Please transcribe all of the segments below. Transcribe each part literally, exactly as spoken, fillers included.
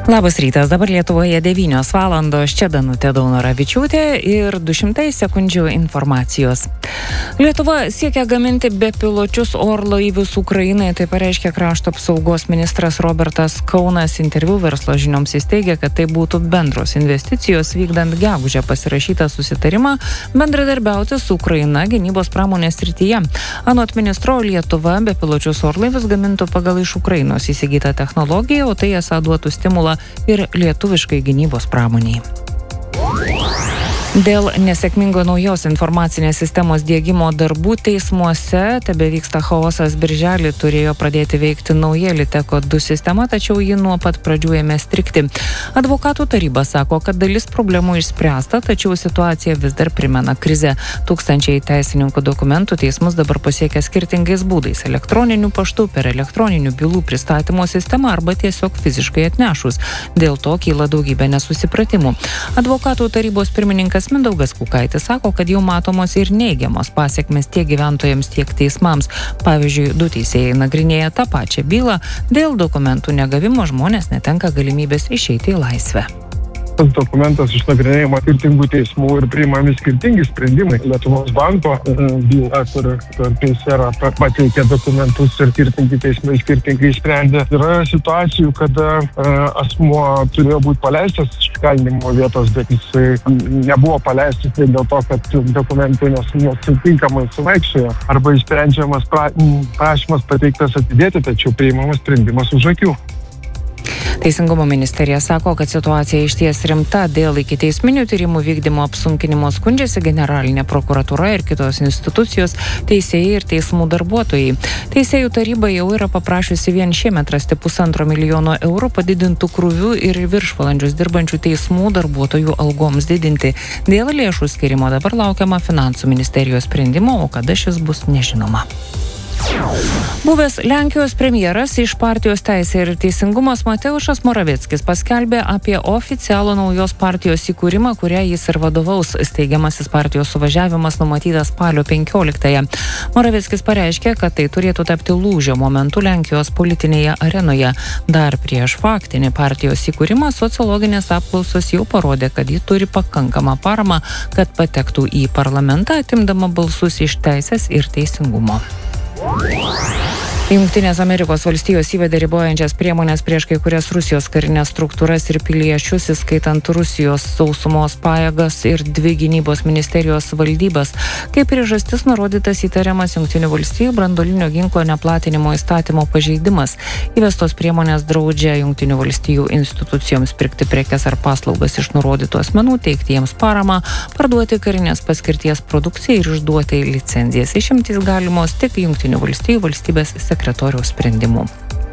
Labas rytas, dabar Lietuvoje devynios valandos, čia Danutė Daunoravičiūtė ir du šimtai sekundžių informacijos. Lietuva siekia gaminti bepiločius orlaivius Ukrainai, tai pareiškė krašto apsaugos ministras Robertas Kaunas. Interviu Verslo žinioms jis teigia, kad tai būtų bendros investicijos vykdant gegužę pasirašytą susitarimą bendradarbiauti su Ukraina gynybos pramonės srityje. Anot ministro, Lietuva bepiločius orlaivius gamintų pagal iš Ukrainos įsigytą technologiją, o tai esą duotų stimulą ir lietuviškai gynybos pramoniai. Dėl nesėkmingo naujos informacinės sistemos diegimo darbų teismuose tebevyksta chaosas. Birželį turėjo pradėti veikti nauja Liteko du sistema, tačiau ji nuo pat pradžių ėmė strigti. Advokatų taryba sako, kad dalis problemų išspręsta, tačiau situacija vis dar primena krizę. Tūkstančiai teisininkų dokumentų teismus dabar pasiekia skirtingais būdais - elektroniniu paštu, per elektroninių bylų pristatymo sistemą arba tiesiog fiziškai atnešus. Dėl to kyla daugybė nesusipratimų. Advokatų tarybos pirmininkas Mindaugas Kukaitis sako, kad jau matomos ir neigiamos pasiekmes tiek gyventojams, tiek teismams. Pavyzdžiui, du teisėjai nagrinėja tą pačią bylą, dėl dokumentų negavimo žmonės netenka galimybės išeiti į laisvę. Tas dokumentas išnagrinėjama skirtingų teismų ir priimami skirtingi sprendimai. Lietuvos banko byla, kur, kur teisėra pateikė dokumentus ir skirtingi teismai skirtingai sprendė. Yra situacijų, kada asmuo turėjo būti paleistas iš kalinimo vietos, bet jisai nebuvo paleistas dėl to, kad dokumentai nesutinkamai suvaikščiojo. Arba išsprendžiamas pra, prašymas pateiktas atidėti, tačiau priimamas sprendimas už akių. Teisingumo ministerija sako, kad situacija išties rimta. Dėl ikiteisminių tyrimų vykdymo apsunkinimo skundžiasi generalinė prokuratūra ir kitos institucijos, teisėjai ir teismų darbuotojai. Teisėjų taryba jau yra paprašiusi vien šiemet rasti pusantro milijono eurų padidintų krūvių ir viršvalandžius dirbančių teismų darbuotojų algoms didinti. Dėl lėšų skirimo dabar laukiama finansų ministerijos sprendimo, o kada šis bus nežinoma. Buvęs Lenkijos premjeras iš partijos Teisė ir teisingumas Mateušas Moravieckis paskelbė apie oficialų naujos partijos įkūrimą, kurią jis ir vadovaus. Steigiamasis partijos suvažiavimas numatytas spalio penkioliktąją. Moravieckis pareiškė, kad tai turėtų tapti lūžio momentu Lenkijos politinėje arenoje. Dar prieš faktinį partijos įkūrimą sociologinės apklausos jau parodė, kad ji turi pakankamą paramą, kad patektų į parlamentą, atimdama balsus iš Teisės ir teisingumo. Jungtinės Amerikos valstijos įvedė ribojančias priemonės prieš kai kurias Rusijos karinės struktūras ir piliečius, įskaitant Rusijos sausumos pajėgas ir dvi gynybos ministerijos valdybas. Kaip priežastis nurodytas įtariamas Jungtinių valstijų branduolinio ginklo neplatinimo įstatymo pažeidimas. Įvestos priemonės draudžia Jungtinių valstijų institucijoms pirkti prekes ar paslaugas iš nurodytų asmenų, teikti jiems paramą, parduoti karinės paskirties produkciją ir išduoti licenzijas. Išimtys galimos tik Jungtinių valstijų valstybės sekretoriaus sprendimu.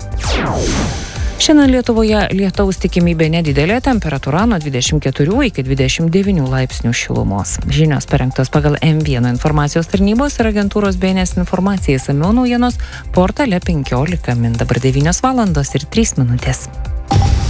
Šiandien Lietuvoje lietaus tikimybė nedidelė, temperatūra nuo dvidešimt keturių iki dvidešimt devynių laipsnių šilumos. Žinios parengtos pagal M vienas informacijos tarnybos ir agentūros B N S informacija. Išsamiau naujienos portale penkiolika min. Dabar devynios valandos ir trys minutės.